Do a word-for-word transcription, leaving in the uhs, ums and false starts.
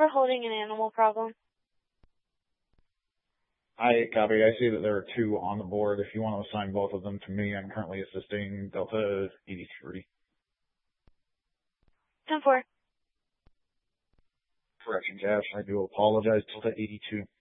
holding an animal problem. I copy. I see that there are two on the board. If you want to assign both of them to me, I'm currently assisting Delta eighty-three. ten four. Correction, Cash. I do apologize. Delta eighty-two.